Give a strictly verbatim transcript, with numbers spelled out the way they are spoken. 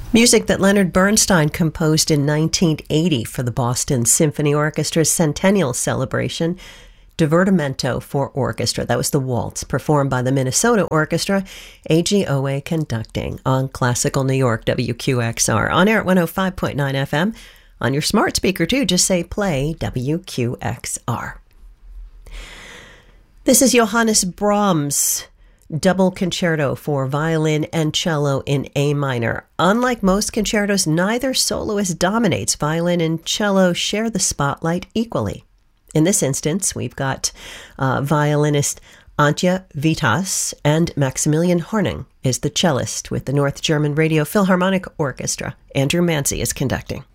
Music that Leonard Bernstein composed in nineteen eighty for the Boston Symphony Orchestra's centennial celebration, Divertimento for Orchestra. That was the waltz, performed by the Minnesota Orchestra, A G O A conducting on Classical New York, W Q X R. On air at one oh five point nine F M. On your smart speaker, too, just say play W Q X R. This is Johannes Brahms' Double Concerto for Violin and Cello in A minor. Unlike most concertos, neither soloist dominates. Violin and cello share the spotlight equally. In this instance, we've got uh, violinist Antje Vitas, and Maximilian Horning is the cellist with the North German Radio Philharmonic Orchestra. Andrew Mancy is conducting.